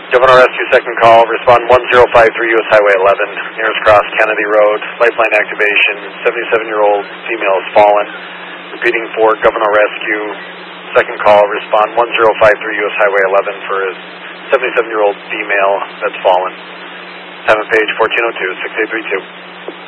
Governor Rescue, second call, respond 1053 US Highway 11, nearest cross Kennedy Road, lifeline activation, 77-year-old female has fallen. Repeating for Governor Rescue, second call, respond 1053 US Highway 11 for a 77-year-old female that's fallen. Time and page 1402, 6832.